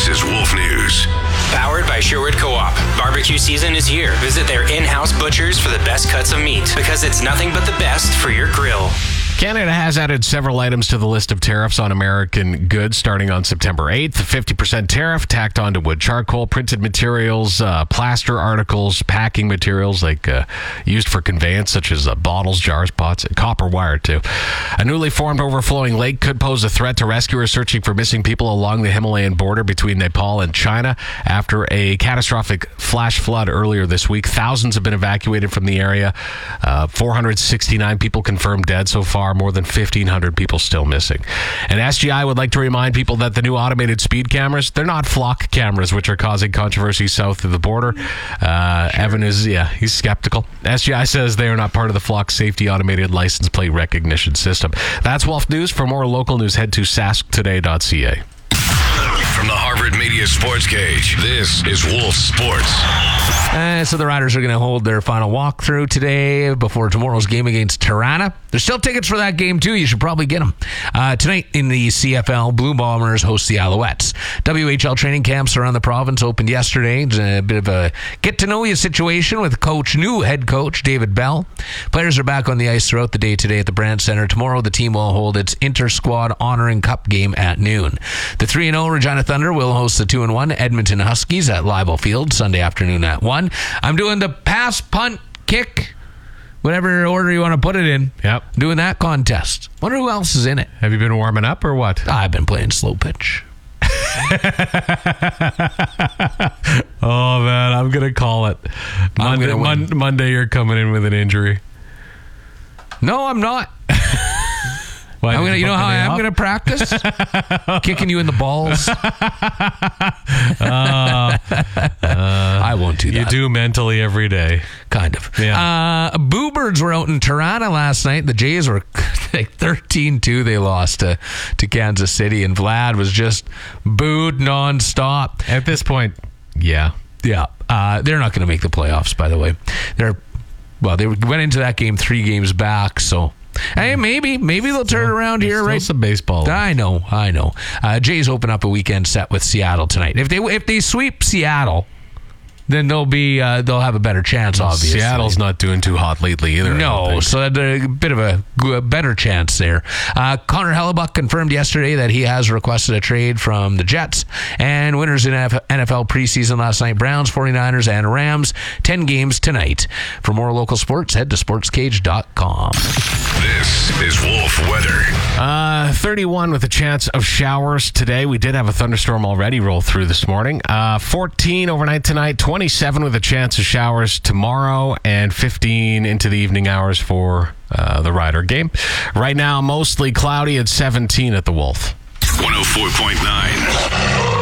This is Wolf News. Powered by Sherwood Co-op. Barbecue season is here. Visit their in-house butchers for the best cuts of meat, because it's nothing but the best for your grill. Canada has added several items to the list of tariffs on American goods starting on September 8th. The 50% tariff tacked onto wood, charcoal, printed materials, plaster articles, packing materials like used for conveyance, such as bottles, jars, pots, and copper wire, too. A newly formed overflowing lake could pose a threat to rescuers searching for missing people along the Himalayan border between Nepal and China. After a catastrophic flash flood earlier this week, thousands have been evacuated from the area. 469 people confirmed dead so far. More than 1,500 people still missing. And SGI would like to remind people that the new automated speed cameras, they're not flock cameras, which are causing controversy south of the border. Evan is, he's skeptical. SGI says they are not part of the flock safety automated license plate recognition system. That's Wolf News. For more local news, head to sasktoday.ca. From the Harvard Media Sports Cage, this is Wolf Sports. So the Riders are going to hold their final walkthrough today before tomorrow's game against Tirana. There's still tickets for that game, too. You should probably get them. Tonight in the CFL, Blue Bombers host the Alouettes. WHL training camps around the province opened yesterday. It's a bit of a get-to-know-you situation with new head coach David Bell. Players are back on the ice throughout the day today at the Brandt Centre. Tomorrow, the team will hold its inter-squad honoring cup game at noon. The 3-0 Regina Thunder will host the 2-1 Edmonton Huskies at Leibel Field Sunday afternoon at 1. I'm doing the pass, punt, kick, whatever order you want to put it in. Yep. Doing that contest. Wonder who else is in it. Have you been warming up or what? I've been playing slow pitch. Oh, man, I'm going to call it. Monday, you're coming in with an injury. No, I'm not. You know how I am going to practice? Kicking you in the balls. I won't do that. You do mentally every day. Kind of. Yeah. Boo Birds were out in Tirana last night. The Jays were like 13-2. They lost to Kansas City, and Vlad was just booed nonstop. At this point, yeah. Yeah. They're not going to make the playoffs, by the way. They went into that game 3 games back, so... Hey, maybe they'll turn around here, right? Some baseball. I know. Jays open up a weekend set with Seattle tonight. If they sweep Seattle, then they'll have a better chance. Obviously, Seattle's not doing too hot lately either. No, so a bit of a better chance there. Connor Hellebuck confirmed yesterday that he has requested a trade from the Jets. And winners in NFL preseason last night: Browns, 49ers, and Rams. 10 games tonight. For more local sports, head to sportscage.com. This is Wolf Weather. 31 with a chance of showers today. We did have a thunderstorm already roll through this morning. 14 overnight tonight. 27 with a chance of showers tomorrow, and 15 into the evening hours for the Rider game. Right now, mostly cloudy at 17 at the Wolf. 104.9.